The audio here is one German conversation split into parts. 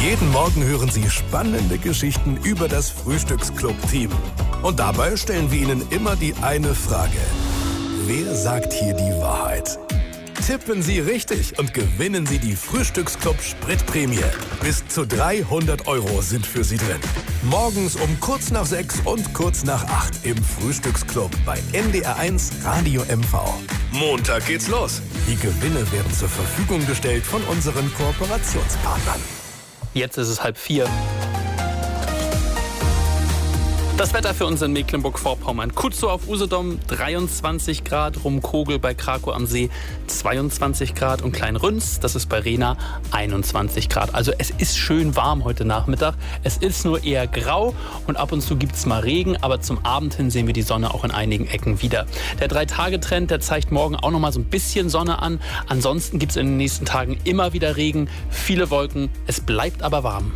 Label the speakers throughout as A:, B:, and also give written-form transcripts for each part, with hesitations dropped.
A: Jeden Morgen hören Sie spannende Geschichten über das Frühstücksclub-Team. Und dabei stellen wir Ihnen immer die eine Frage. Wer sagt hier die Wahrheit? Tippen Sie richtig und gewinnen Sie die Frühstücksclub Spritprämie. Bis zu 300 € sind für Sie drin. Morgens um kurz nach 6 und kurz nach 8 im Frühstücksclub bei NDR1 Radio MV. Montag geht's los. Die Gewinne werden zur Verfügung gestellt von unseren Kooperationspartnern.
B: Jetzt ist es 3:30. Das Wetter für uns in Mecklenburg-Vorpommern. Kutzow auf Usedom 23 Grad, Rumkogel bei Krakow am See 22 Grad und Kleinrünz, das ist bei Rehna 21 Grad. Also es ist schön warm heute Nachmittag. Es ist nur eher grau und ab und zu gibt es mal Regen, aber zum Abend hin sehen wir die Sonne auch in einigen Ecken wieder. Der 3-Tage-Trend, der zeigt morgen auch noch mal so ein bisschen Sonne an. Ansonsten gibt es in den nächsten Tagen immer wieder Regen, viele Wolken. Es bleibt aber warm.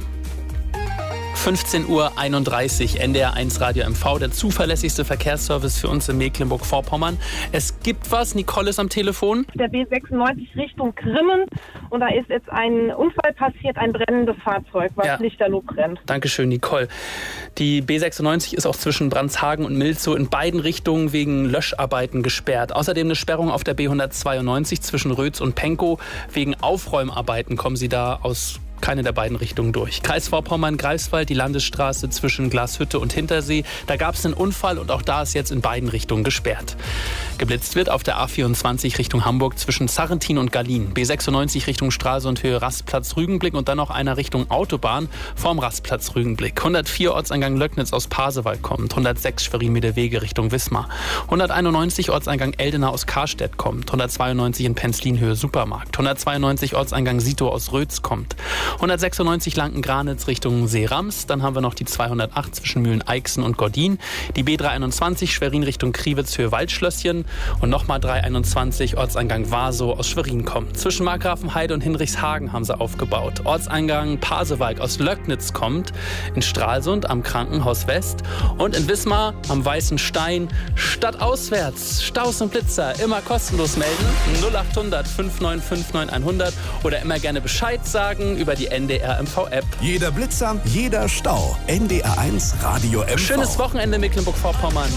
B: 15:31 Uhr, NDR1 Radio MV, der zuverlässigste Verkehrsservice für uns in Mecklenburg-Vorpommern. Es gibt was, Nicole ist am Telefon.
C: Der B96 Richtung Grimmen und da ist jetzt ein Unfall passiert, ein brennendes Fahrzeug, was lichterloh brennt.
B: Dankeschön, Nicole. Die B96 ist auch zwischen Brandshagen und Milzow in beiden Richtungen wegen Löscharbeiten gesperrt. Außerdem eine Sperrung auf der B192 zwischen Rötz und Pankow. Wegen Aufräumarbeiten kommen Sie da aus keine der beiden Richtungen durch. Kreis Vorpommern-Greifswald, die Landesstraße zwischen Glashütte und Hintersee. Da gab es einen Unfall und auch da ist jetzt in beiden Richtungen gesperrt. Geblitzt wird auf der A24 Richtung Hamburg zwischen Sarrentin und Gallien. B96 Richtung Stralsund Höhe Rastplatz Rügenblick und dann noch einer Richtung Autobahn vorm Rastplatz Rügenblick. 104 Ortseingang Löcknitz aus Pasewalk kommt. 106 Schwerin-Miederwege Richtung Wismar. 191 Ortseingang Eldena aus Karstedt kommt. 192 in Penzlin Höhe Supermarkt. 192 Ortseingang Sito aus Rötz kommt. 196 Lanken-Granitz Richtung Seerams. Dann haben wir noch die 208 zwischen Mühlen-Eichsen und Gordin. Die B321 Schwerin Richtung Kriwitz Höhe Waldschlösschen. Und nochmal 321 Ortseingang Wasow aus Schwerin kommt. Zwischen Markgrafenheide und Hinrichshagen haben sie aufgebaut. Ortseingang Pasewalk aus Löcknitz kommt. In Stralsund am Krankenhaus West. Und in Wismar am Weißen Stein. Stadtauswärts. Staus und Blitzer immer kostenlos melden. 0800 5959 100 oder immer gerne Bescheid sagen über die NDR MV-App.
A: Jeder Blitzer, jeder Stau. NDR1 Radio MV.
B: Schönes Wochenende Mecklenburg-Vorpommern.